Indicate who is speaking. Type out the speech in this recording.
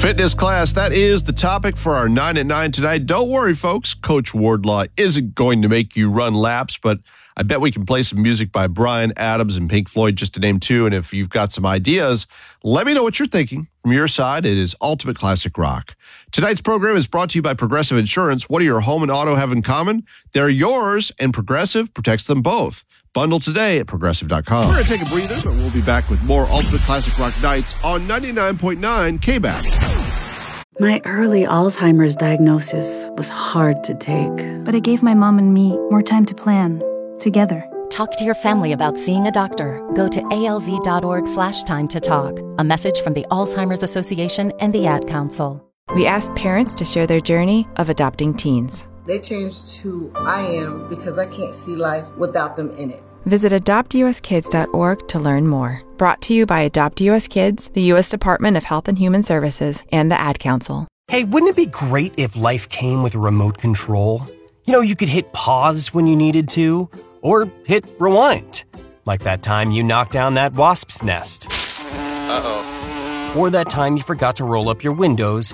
Speaker 1: Fitness class, that is the topic for our 9 at 9 tonight. Don't worry, folks. Coach Wardlaw isn't going to make you run laps, but I bet we can play some music by Bryan Adams and Pink Floyd, just to name two. And if you've got some ideas, let me know what you're thinking. From your side, it is Ultimate Classic Rock. Tonight's program is brought to you by Progressive Insurance. What do your home and auto have in common? They're yours, and Progressive protects them both. Bundle today at Progressive.com. We're going to take a breather, but we'll be back with more Ultimate Classic Rock Nights on 99.9 KBAP.
Speaker 2: My early Alzheimer's diagnosis was hard to take.
Speaker 3: But it gave my mom and me more time to plan, together.
Speaker 4: Talk to your family about seeing a doctor. Go to alz.org/time to talk. A message from the Alzheimer's Association and the Ad Council.
Speaker 5: We asked parents to share their journey of adopting teens.
Speaker 6: They changed who I am because I can't see life without them in it.
Speaker 5: Visit adoptuskids.org to learn more. Brought to you by Adopt US Kids, the U.S. Department of Health and Human Services, and the Ad Council.
Speaker 7: Hey, wouldn't it be great if life came with a remote control? You know, you could hit pause when you needed to, or hit rewind. Like that time you knocked down that wasp's nest. Uh-oh. Or that time you forgot to roll up your windows